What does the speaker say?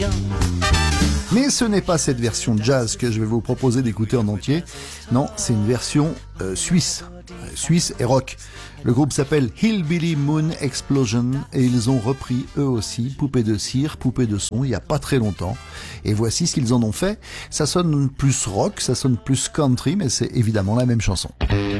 Mais ce n'est pas cette version jazz que je vais vous proposer d'écouter en entier. Non, c'est une version suisse. Suisse et rock. Le groupe s'appelle Hillbilly Moon Explosion et ils ont repris eux aussi Poupée de cire, Poupée de son il y a pas très longtemps. Et voici ce qu'ils en ont fait. Ça sonne plus rock, ça sonne plus country, mais c'est évidemment la même chanson.